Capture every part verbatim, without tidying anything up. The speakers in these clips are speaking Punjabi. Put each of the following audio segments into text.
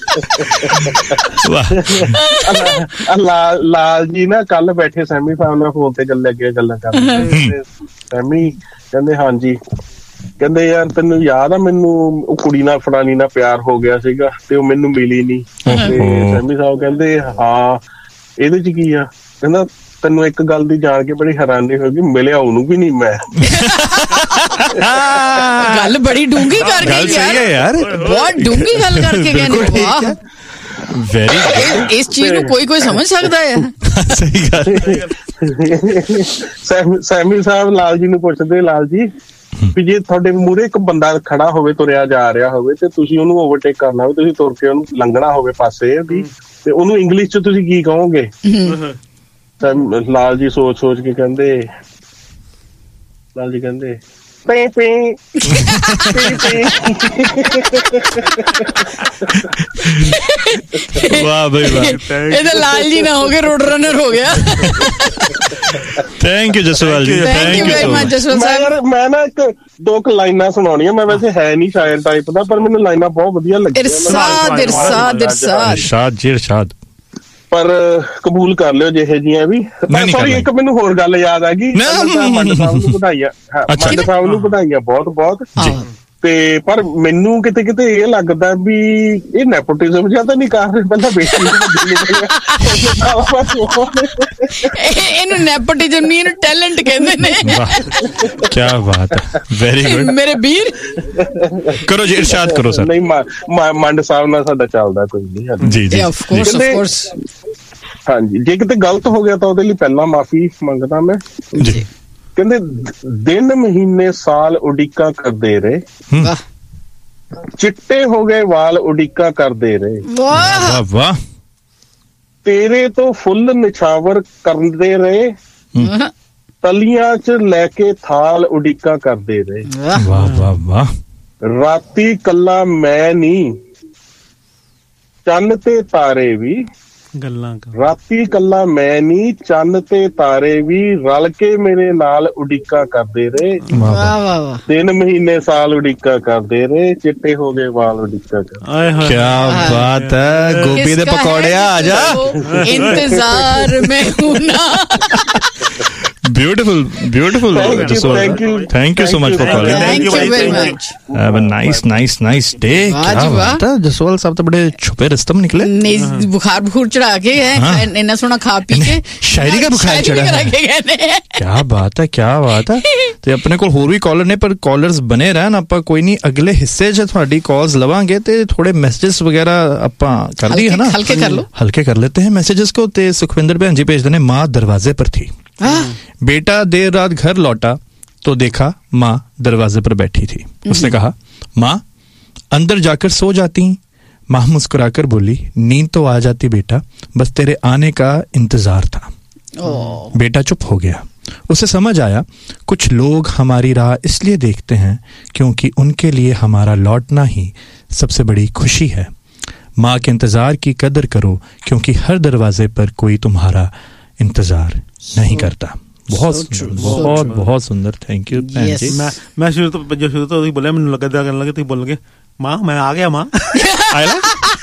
ਲਾਲ ਲਾਲ ਜੀ ਨਾ ਕੱਲ ਬੈਠੇ ਸੈਮੀ ਸਾਹਿਬ ਨਾਲ ਫੋਨ ਤੇ ਗੱਲਾਂ ਅੱਗੇ ਗੱਲਾਂ ਕਰਦੇ, ਸੈਮੀ ਕਹਿੰਦੇ ਹਾਂਜੀ, ਕਹਿੰਦੇ ਯਾਰ ਤੈਨੂੰ ਯਾਦ ਆ ਮੈਨੂੰ ਉਹ ਕੁੜੀ ਨਾਲ ਫਲਾਣੀ ਨਾਲ ਪਿਆਰ ਹੋ ਗਿਆ ਸੀਗਾ ਤੇ ਉਹ ਮੈਨੂੰ ਮਿਲੀ ਨੀ। ਤੇ ਸੈਮੀ ਸਾਹਿਬ ਕਹਿੰਦੇ ਹਾਂ ਇਹਦੇ ਚ ਕੀ ਆ, ਕਹਿੰਦਾ ਤੈਨੂੰ ਇੱਕ ਗੱਲ ਦੀ ਜਾਣ ਕੇ ਬੜੀ ਹੈਰਾਨੀ ਹੋਗੀ, ਮਿਲਿਆ ਉਹਨੂੰ ਵੀ ਨੀ ਮੈਂ। ਗੱਲ ਬੜੀ ਡੂੰਘੀ ਕਰ ਗਈ ਯਾਰ, ਬਹੁਤ ਡੂੰਘੀ ਗੱਲ ਕਰਕੇ ਗਏ ਨੇ। ਵਾਹ ਵੈਰੀ, ਇਸ ਚੀਜ਼ ਨੂੰ ਕੋਈ ਕੋਈ ਸਮਝ ਸਕਦਾ ਹੈ। ਸਹੀ ਗੱਲ। ਸੈਮੀ ਸਾਹਿਬ ਲਾਲ ਜੀ ਨੂੰ ਪੁੱਛਦੇ, ਲਾਲ ਜੀ ਵੀ ਜੇ ਤੁਹਾਡੇ ਮੂਹਰੇ ਇੱਕ ਬੰਦਾ ਖੜਾ ਹੋਵੇ, ਤੁਰਿਆ ਜਾ ਰਿਹਾ ਹੋਵੇ ਤੇ ਤੁਸੀਂ ਉਹਨੂੰ ਓਵਰਟੇਕ ਕਰਨਾ ਹੋਵੇ, ਤੁਸੀਂ ਤੁਰ ਕੇ ਉਹਨੂੰ ਲੰਘਣਾ ਹੋਵੇ ਪਾਸੇ ਦੀ, ਤੇ ਉਹਨੂੰ ਇੰਗਲਿਸ਼ ਚ ਤੁਸੀਂ ਕੀ ਕਹੋਗੇ? ਲਾਲ ਜੀ ਸੋਚ ਸੋਚ ਕੇ ਕਹਿੰਦੇ, ਲਾਲ ਜੀ ਕਹਿੰਦੇ ਪੀ ਪੀ ਵਾਹ ਬਈ ਵਾਹ, ਇਹਦਾ ਲਾਲ ਜੀ ਨਾ ਹੋ ਗਏ ਰੋਡ ਰਨਰ ਹੋ ਗਿਆ। ਥੈਂਕ ਯੂ ਜਸਵਾਲ ਜੀ, thank you so much Jaswal ਸਾਹਿਬ। ਮੈਂ ਨਾ ਇੱਕ ਦੋ ਕੁ ਲਾਈਨਾਂ ਸੁਣਾਉਣੀਆਂ, ਮੈਂ ਵੈਸੇ ਹੈ ਨੀ ਸ਼ਾਇਰ ਟਾਈਪ ਦਾ, ਪਰ ਮੈਨੂੰ ਲਾਈਨਾਂ ਬਹੁਤ ਵਧੀਆ ਲੱਗੀਆਂ। ਇਰਸ਼ਾਦ ਇਰਸ਼ਾਦ ਇਰਸ਼ਾਦ ਇਰਸ਼ਾਦ ਜੀ ਇਰਸ਼ਾਦ, ਪਰ ਕਬੂਲ ਕਰ ਲਿਓ ਜਿਹੇ ਜੀਆਂ ਵੀ। ਸੌਰੀ, ਇੱਕ ਮੈਨੂੰ ਹੋਰ ਗੱਲ ਯਾਦ ਆ ਗਈ, ਮੰਡ ਸਾਹਿਬ ਨੂੰ ਵਧਾਈਆਂ, ਮੰਡ ਸਾਹਿਬ ਨੂੰ ਵਧਾਈਆਂ ਬਹੁਤ ਬਹੁਤ। ਤੇ ਪਰ ਮੈਨੂੰ ਕਿਤੇ ਕਿਤੇ ਇਹ ਲੱਗਦਾ ਵੀ ਇਹ ਨੈਪੋਟਿਜ਼ਮ ਜਾਂ ਤਾਂ ਨਹੀਂ ਕਰ ਰਹੇ, ਪਹਿਲਾਂ ਬੇਟੀ ਇਹਨੂੰ ਨੈਪੋਟਿਜ਼ਮ ਨਹੀਂ, ਇਹਨੂੰ ਟੈਲੈਂਟ ਕਹਿੰਦੇ ਨੇ। ਕੀ ਬਾਤ ਹੈ, ਵੈਰੀ ਗੁੱਡ ਮੇਰੇ ਵੀਰ। ਕਰੋ ਜੀ, ਇਰਸ਼ਾਦ ਕਰੋ ਸਰ। ਨਹੀਂ ਮੰਡ ਸਾਹਿਬ ਨਾਲ ਸਾਡਾ ਚੱਲਦਾ ਕੋਈ ਨਹੀਂ ਜੀ ਜੀ, ਆਫ ਕੋਰਸ ਆਫ ਕੋਰਸ। ਹਾਂਜੀ, ਜੇ ਕਿਤੇ ਗਲਤ ਹੋ ਗਿਆ ਤਾਂ ਉਹਦੇ ਲਈ ਪਹਿਲਾਂ ਮਾਫੀ ਮੰਗਦਾ ਮੈਂ ਜੀ। ਕਹਿੰਦੇ ਦਿਨ ਮਹੀਨੇ ਸਾਲ ਉਡੀਕਾ ਕਰਦੇ ਰਹੇ, ਚਿੱਟੇ ਹੋ ਗਏ ਵਾਲ ਉਡੀਕਾ ਕਰਦੇ ਰਹੇ, ਵਾਹ ਵਾਹ, ਤੇਰੇ ਤੋਂ ਫੁੱਲ ਨਿਛਾਵਰ ਕਰਦੇ ਰਹੇ, ਤਲੀਆਂ ਚ ਲੈ ਕੇ ਥਾਲ ਉਡੀਕਾ ਕਰਦੇ ਰਹੇ। ਵਾਹ ਵਾਹ ਵਾਹ, ਰਾਤੀ ਕੱਲਾ ਮੈਂ ਨੀ, ਚੰਨ ਤੇ ਤਾਰੇ ਵੀ ਗੱਲਾਂ, ਰਾਤੀ ਕੱਲਾ ਮੈਂ ਨੀ, ਚੰਨ ਤੇ ਤਾਰੇ ਵੀ ਰਲ ਕੇ ਮੇਰੇ ਨਾਲ ਉਡੀਕਾ ਕਰਦੇ ਰਹੇ। ਵਾਹ ਵਾਹ ਵਾਹ, ਤਿੰਨ ਮਹੀਨੇ ਸਾਲ ਉਡੀਕਾ ਕਰਦੇ ਰਹੇ, ਚਿੱਟੇ ਹੋ ਗਏ ਵਾਲ ਉਡੀਕਾ ਕਰਦੇ। ਕੀ ਬਾਤ ਹੈ, ਗੋਭੀ ਦੇ ਪਕੌੜਿਆ ਆ ਜਾ, ਇੰਤਜ਼ਾਰ ਮੈਂ ਹੂੰ ਨਾ। Beautiful, beautiful. Thank you, thank you, thank you so much for calling. Thank you very much. Have a nice, nice, nice day. क्या बात है, जसवाल साहब तो बड़े छुपे रस्तम निकले। नहीं, बुखार बुखार चढ़ा के है, इन्ना सोना खा पी के शायरी का बुखार चढ़ा है। क्या बात है, क्या बात है। ਤੇ ਆਪਣੇ ਕੋਲ ਹੋਰ ਵੀ ਕਾਲਰ ਨੇ, ਪਰ ਕਾਲਰਸ ਬਨੇ ਰਹਿਣ, ਆਪਾਂ ਕੋਈ ਨਹੀਂ ਅਗਲੇ ਹਿੱਸੇ 'ਚ ਤੁਹਾਡੀ ਕਾਲਸ ਲਵਾਂਗੇ ਤੇ ਥੋੜੇ ਮੈਸੇजेस ਵਗੈਰਾ ਆਪਾਂ ਕਰ ਲਈਏ, ਹੈ ਨਾ, ਹਲਕੇ ਕਰ ਲਓ, ਹਲਕੇ ਕਰ लेते हैं मैसेजेस को। ਤੇ ਸੁਖਵਿੰਦਰ ਭੈਣ ਜੀ ਭੇਜਦੇ ਨੇ, ਮਾँ दरवाजे पर थी, बेटा देर रात घर लौटा तो देखा माँ दरवाजे पर बैठी थी। उसने कहा माँ अंदर जाकर सो जाती। माँ मुस्कुराकर बोली नींद तो आ जाती बेटा, बस तेरे आने का इंतजार था। बेटा चुप हो गया। उसे समझ आया कुछ लोग हमारी राह इसलिए देखते हैं क्योंकि उनके लिए हमारा लौटना ही सबसे बड़ी खुशी है। माँ के इंतजार की कदर करो क्योंकि हर दरवाजे पर कोई तुम्हारा इंतजार नहीं करता। बहुत बहुत बहुत सुंदर, थैंक यू भैन जी। मैं मैं शुरू तो जो शुरू तो बोले, मैंने लगा दिया करने लगे, तो बोल लगे माँ मैं आ गया माँ। आया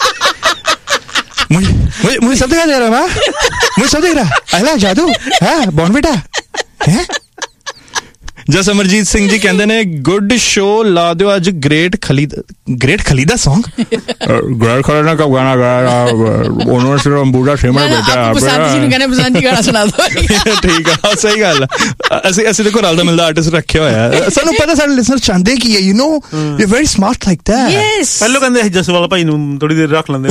मुझे मुझे मुझे सब दिखाई दे रहा माँ, मुझे सब दिख रहा। आया जादू है बॉन बेटा है। जस अमरजीत सिंह जी कहते ने गुड शो ला दो अज ग्रेट खलीदा, ग्रेट खलीदा सॉन्ग, ग्रेट खलीदा का गाना गाया उन्होंने सिर्फ अंबूजा सिमर बेटा पसंद जी ने कहने पसंद जी गाना सुना दो। ठीक है, सही गल है। ਅਸੀਂ ਅਸੀਂ ਦੇਖੋ ਰਲਦਾ ਮਿਲਦਾ ਆਰਟਿਸਟ ਰੱਖਿਆ ਹੋਇਆ, ਸਾਨੂੰ ਪਤਾ ਸਾਡੇ ਲਿਸਨਰ ਚਾਹੁੰਦੇ ਕੀ ਹੈ, you know you are very smart like that. Yes, ਪਹਿਲਾਂ ਕਹਿੰਦੇ ਸੀ ਜਸਵਾਲ ਭਾਈ ਨੂੰ ਥੋੜੀ ਦੇਰ ਰੱਖ ਲੈਂਦੇ,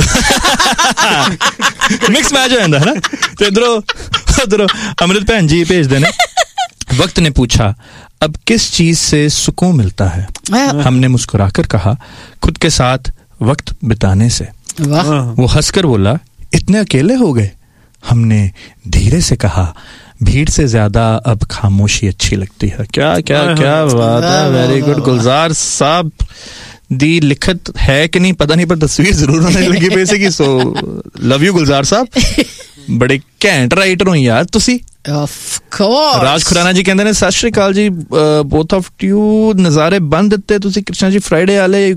ਮਿਕਸ ਮੈਚ ਹੋ ਜਾਂਦਾ ਹੈ ਨਾ। ਤੇ ਇਧਰੋਂ ਉਧਰੋਂ ਅਮਰਿਤ ਭੈਣ ਜੀ ਭੇਜਦੇ ਨੇ, वक्त ने पूछा अब किस चीज से सुकून मिलता है। हमने मुस्कुराकर कहा खुद के साथ वक्त बिताने से। वो हंसकर बोला इतने अकेले हो गए। हमने धीरे से कहा भीड़ से ज्यादा अब खामोशी अच्छी लगती है। क्या क्या क्या बात है, वेरी गुड। गुलजार साहब दी लिखत है कि नहीं पता नहीं, पर तस्वीर जरूर होने लगी पैसे की। सो लव यू गुलजार साहब, बड़े घैंट राइटर हो यार तुसी। Of course. ਰਾਜ ਖੁਰਾਨਾ ਜੀ ਕਹਿੰਦੇ ਨੇ ਸਤਿ ਸ਼੍ਰੀ ਅਕਾਲ ਜੀ, ਬੋਥ ਆਫ ਯੂ ਨਜ਼ਾਰੇ ਬੰਦ ਦਿੱਤੇ ਤੁਸੀਂ ਕ੍ਰਿਸ਼ਨ ਜੀ ਫਰਾਈਡੇ ਵਾਲੇ।